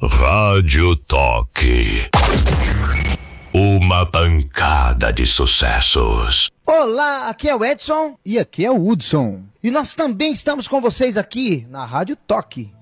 Rádio Toque. Uma pancada de sucessos. Olá, aqui é o Edson. E aqui é o Hudson. E nós também estamos com vocês aqui na Rádio Toque.